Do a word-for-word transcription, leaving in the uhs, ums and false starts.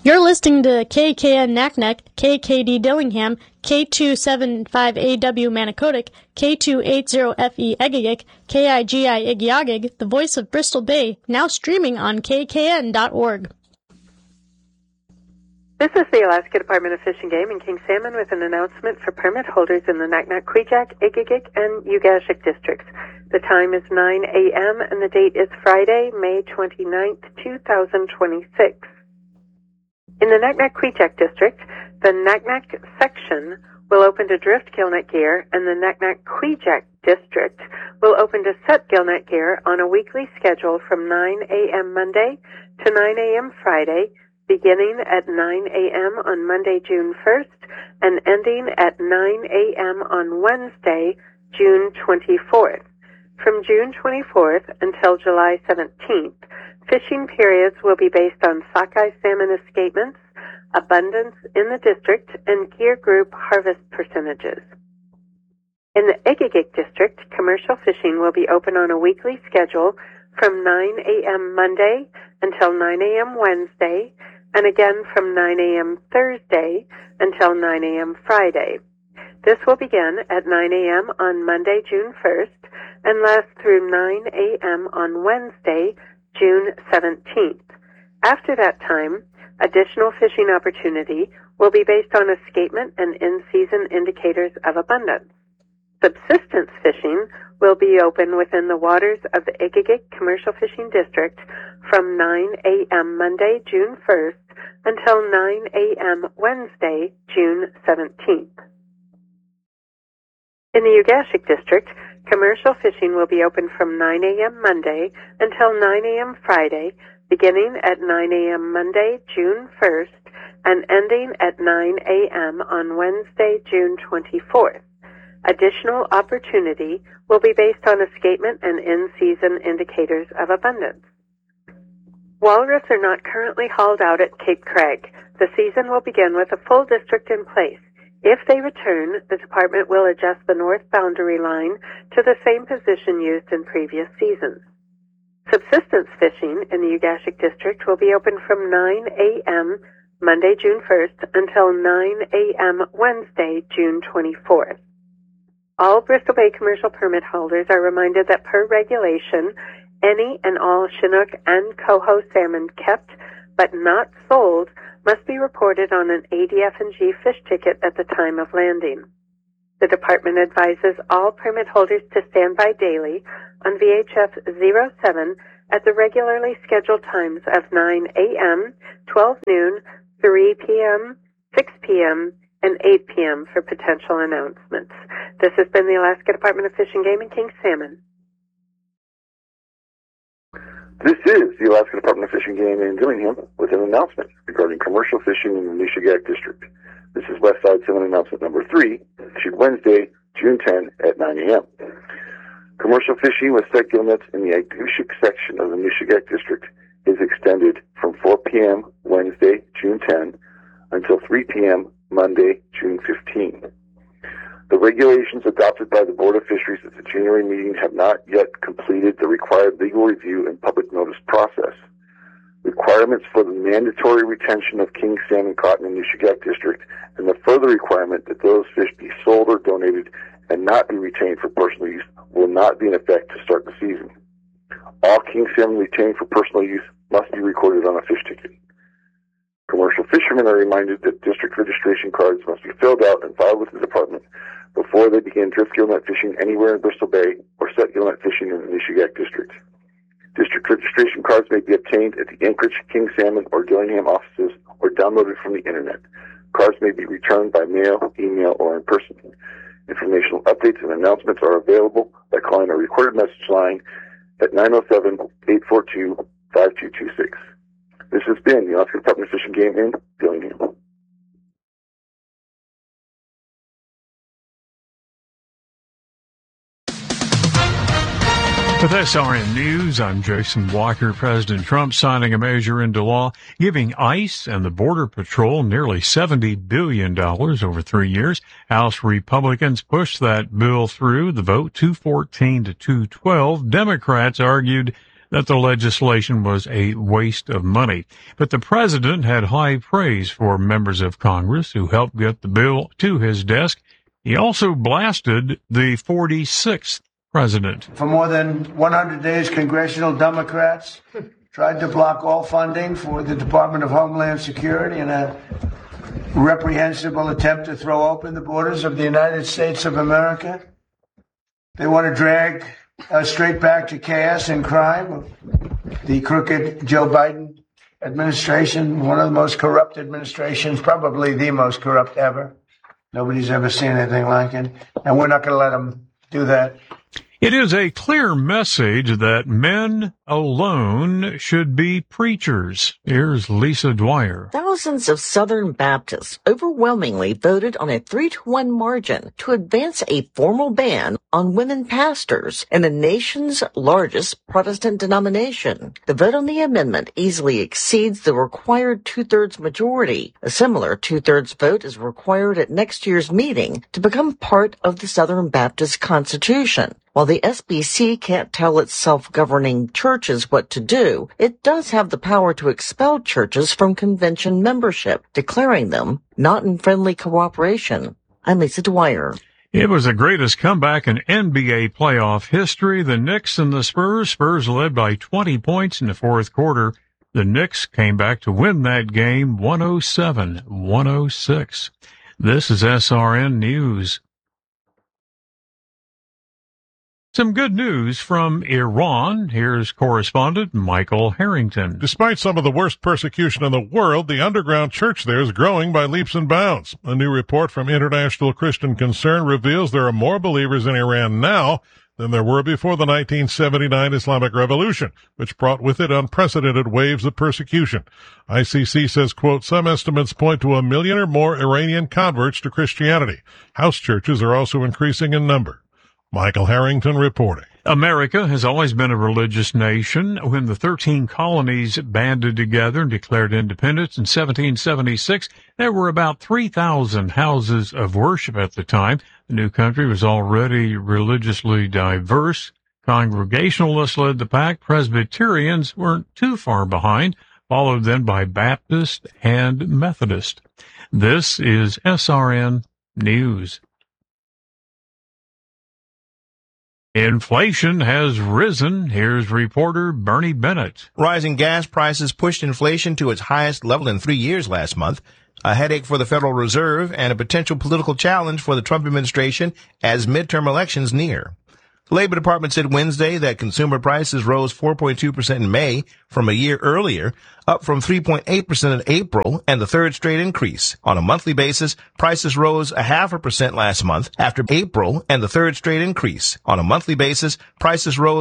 You're listening to K K N Naknek, K K D Dillingham, K two seventy-five A W Manicodic, K two eighty F E Egegik, K I G I Igiagig, the voice of Bristol Bay, now streaming on K K N dot org. This is the Alaska Department of Fish and Game in King Salmon with an announcement for permit holders in the Naknek, Kvichak, Egegik, and Ugashik districts. The time is nine a.m. and the date is Friday, May twenty-ninth, two thousand twenty-six. In the Naknek Kvichak district, the Naknek section will open to drift gillnet gear, and the Naknek Kvichak district will open to set gillnet gear on a weekly schedule from nine a.m. Monday to nine a.m. Friday, beginning at nine a.m. on Monday, June first, and ending at nine a.m. on Wednesday, June twenty-fourth. From June twenty-fourth until July seventeenth, fishing periods will be based on sockeye salmon escapements, abundance in the district, and gear group harvest percentages. In the Egegik district, commercial fishing will be open on a weekly schedule from nine a.m. Monday until nine a.m. Wednesday, and again from nine a.m. Thursday until nine a.m. Friday. This will begin at nine a.m. on Monday, June first, and last through nine a.m. on Wednesday, June seventeenth. After that time, additional fishing opportunity will be based on escapement and in-season indicators of abundance. Subsistence fishing will be open within the waters of the Egegik Commercial Fishing District from nine a.m. Monday, June first, until nine a.m. Wednesday, June seventeenth. In the Ugashik District, commercial fishing will be open from nine a.m. Monday until nine a.m. Friday, beginning at nine a.m. Monday, June first, and ending at nine a.m. on Wednesday, June twenty-fourth. Additional opportunity will be based on escapement and in-season indicators of abundance. Walrus are not currently hauled out at Cape Craig. The season will begin with a full district in place. If they return, the department will adjust the north boundary line to the same position used in previous seasons. Subsistence fishing in the Ugashik district will be open from nine a.m. Monday, June first, until nine a.m. Wednesday, June twenty-fourth. All Bristol Bay commercial permit holders are reminded that per regulation, any and all Chinook and coho salmon kept but not sold must be reported on an A D F and G fish ticket at the time of landing. The department advises all permit holders to stand by daily on V H F zero seven at the regularly scheduled times of nine a.m., twelve noon, three p.m., six p.m., and eight p.m. for potential announcements. This has been the Alaska Department of Fish and Game and King Salmon. This is the Alaska Department of Fish and Game in Dillingham with an announcement regarding commercial fishing in the Nushagak District. This is Westside Salmon announcement number three, issued Wednesday, June tenth at nine a.m. Commercial fishing with set gillnets in the Agushik section of the Nushagak District is extended from four p.m. Wednesday, June tenth until three p.m. Monday, June fifteenth. The regulations adopted by the Board of Fisheries at the January meeting have not yet completed the required legal review and public notice process. Requirements for the mandatory retention of king salmon caught in the Nushagak District and the further requirement that those fish be sold or donated and not be retained for personal use will not be in effect to start the season. All king salmon retained for personal use must be recorded on a fish ticket. Commercial fishermen are reminded that district registration cards must be filled out and filed with the department before they begin drift gillnet fishing anywhere in Bristol Bay or set gillnet fishing in the Nushagak District. District registration cards may be obtained at the Anchorage, King Salmon, or Dillingham offices or downloaded from the Internet. Cards may be returned by mail, email, or in person. Informational updates and announcements are available by calling a recorded message line at nine oh seven, eight four two, five two two six. This has been the Alaska Department of Fish and Game in Dillingham. With S R N News, I'm Jason Walker. President Trump signing a measure into law giving ICE and the Border Patrol nearly seventy billion dollars over three years. House Republicans pushed that bill through the vote two fourteen to two twelve. Democrats argued that the legislation was a waste of money. But the president had high praise for members of Congress who helped get the bill to his desk. He also blasted the forty-sixth president. For more than one hundred days, congressional Democrats tried to block all funding for the Department of Homeland Security in a reprehensible attempt to throw open the borders of the United States of America. They want to drag us straight back to chaos and crime. The crooked Joe Biden administration, one of the most corrupt administrations, probably the most corrupt ever. Nobody's ever seen anything like it. And we're not going to let them do that. It is a clear message that men alone should be preachers. Here's Lisa Dwyer. Thousands of Southern Baptists overwhelmingly voted on a three to one margin to advance a formal ban on women pastors in the nation's largest Protestant denomination. The vote on the amendment easily exceeds the required two-thirds majority. A similar two-thirds vote is required at next year's meeting to become part of the Southern Baptist Constitution. While the S B C can't tell its self-governing churches what to do, it does have the power to expel churches from convention membership, declaring them not in friendly cooperation. I'm Lisa Dwyer. It was the greatest comeback in N B A playoff history. The Knicks and the Spurs. Spurs led by twenty points in the fourth quarter. The Knicks came back to win that game one oh seven to one oh six. This is S R N News. Some good news from Iran. Here's correspondent Michael Harrington. Despite some of the worst persecution in the world, the underground church there is growing by leaps and bounds. A new report from International Christian Concern reveals there are more believers in Iran now than there were before the nineteen seventy-nine Islamic Revolution, which brought with it unprecedented waves of persecution. I C C says, quote, some estimates point to a million or more Iranian converts to Christianity. House churches are also increasing in number. Michael Harrington reporting. America has always been a religious nation. When the thirteen colonies banded together and declared independence in seventeen seventy-six, there were about three thousand houses of worship at the time. The new country was already religiously diverse. Congregationalists led the pack. Presbyterians weren't too far behind, followed then by Baptist and Methodist. This is S R N News. Inflation has risen. Here's reporter Bernie Bennett. Rising gas prices pushed inflation to its highest level in three years last month, a headache for the Federal Reserve and a potential political challenge for the Trump administration as midterm elections near. The Labor Department said Wednesday that consumer prices rose four point two percent in May from a year earlier, up from three point eight percent in April, and the third straight increase. On a monthly basis, prices rose a half a percent last month after April and the third straight increase. On a monthly basis, prices rose